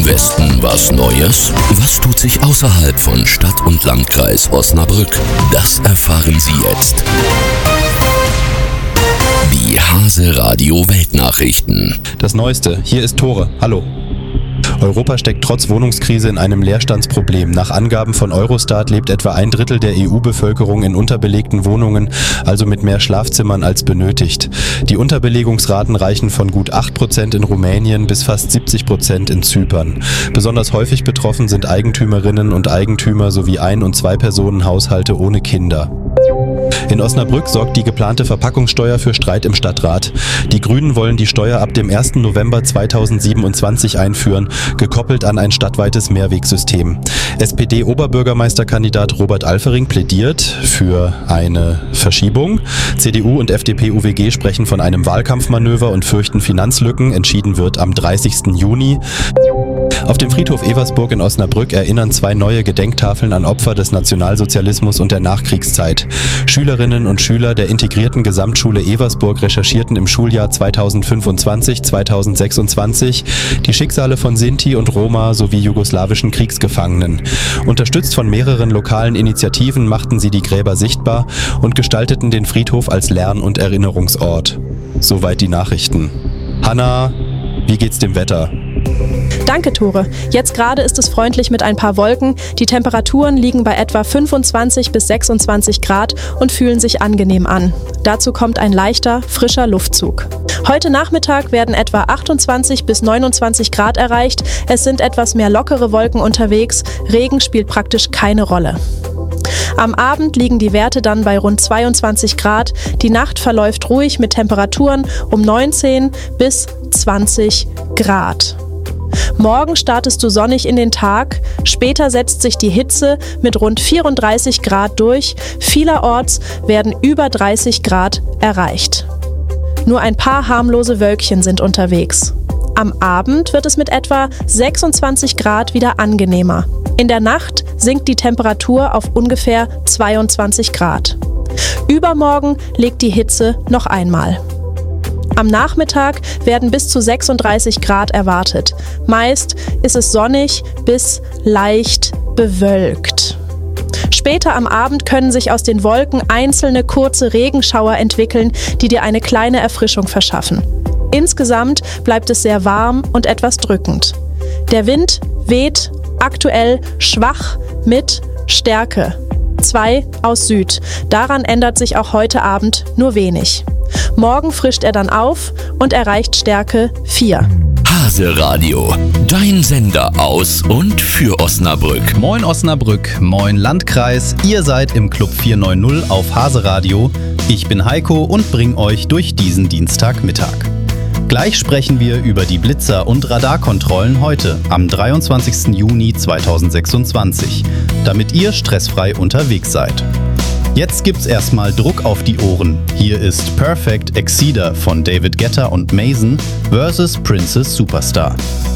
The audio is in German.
Im Westen was Neues? Was tut sich außerhalb von Stadt und Landkreis Osnabrück? Das erfahren Sie jetzt. Die Hase Radio Weltnachrichten. Das Neueste, hier ist Tore. Hallo. Europa steckt trotz Wohnungskrise in einem Leerstandsproblem. Nach Angaben von Eurostat lebt etwa 1/3 der EU-Bevölkerung in unterbelegten Wohnungen, also mit mehr Schlafzimmern als benötigt. Die Unterbelegungsraten reichen von gut 8% in Rumänien bis fast 70% in Zypern. Besonders häufig betroffen sind Eigentümerinnen und Eigentümer sowie Ein- und Zwei-Personen-Haushalte ohne Kinder. In Osnabrück sorgt die geplante Verpackungssteuer für Streit im Stadtrat. Die Grünen wollen die Steuer ab dem 1. November 2027 einführen, gekoppelt an ein stadtweites Mehrwegsystem. SPD-Oberbürgermeisterkandidat Robert Alfering plädiert für eine Verschiebung. CDU und FDP-UWG sprechen von einem Wahlkampfmanöver und fürchten Finanzlücken. Entschieden wird am 30. Juni. Auf dem Friedhof Eversburg in Osnabrück erinnern 2 neue Gedenktafeln an Opfer des Nationalsozialismus und der Nachkriegszeit. Schülerinnen und Schüler der integrierten Gesamtschule Eversburg recherchierten im Schuljahr 2025/2026 die Schicksale von Sinti und Roma sowie jugoslawischen Kriegsgefangenen. Unterstützt von mehreren lokalen Initiativen machten sie die Gräber sichtbar und gestalteten den Friedhof als Lern- und Erinnerungsort. Soweit die Nachrichten. Hanna, wie geht's dem Wetter? Danke, Tore. Jetzt gerade ist es freundlich mit ein paar Wolken. Die Temperaturen liegen bei etwa 25 bis 26 Grad und fühlen sich angenehm an. Dazu kommt ein leichter, frischer Luftzug. Heute Nachmittag werden etwa 28 bis 29 Grad erreicht. Es sind etwas mehr lockere Wolken unterwegs. Regen spielt praktisch keine Rolle. Am Abend liegen die Werte dann bei rund 22 Grad. Die Nacht verläuft ruhig mit Temperaturen um 19 bis 20 Grad. Morgen startest du sonnig in den Tag, später setzt sich die Hitze mit rund 34 Grad durch, vielerorts werden über 30 Grad erreicht. Nur ein paar harmlose Wölkchen sind unterwegs. Am Abend wird es mit etwa 26 Grad wieder angenehmer. In der Nacht sinkt die Temperatur auf ungefähr 22 Grad. Übermorgen legt die Hitze noch einmal. Am Nachmittag werden bis zu 36 Grad erwartet. Meist ist es sonnig bis leicht bewölkt. Später am Abend können sich aus den Wolken einzelne kurze Regenschauer entwickeln, die dir eine kleine Erfrischung verschaffen. Insgesamt bleibt es sehr warm und etwas drückend. Der Wind weht aktuell schwach mit Stärke 2 aus Süd. Daran ändert sich auch heute Abend nur wenig. Morgen frischt er dann auf und erreicht Stärke 4. Hase Radio, dein Sender aus und für Osnabrück. Moin Osnabrück, moin Landkreis, ihr seid im Club 490 auf Hase Radio. Ich bin Heiko und bringe euch durch diesen Dienstagmittag. Gleich sprechen wir über die Blitzer- und Radarkontrollen heute, am 23. Juni 2026, damit ihr stressfrei unterwegs seid. Jetzt gibt's erstmal Druck auf die Ohren. Hier ist Perfect Exceeder von David Guetta und Mason vs. Princess Superstar.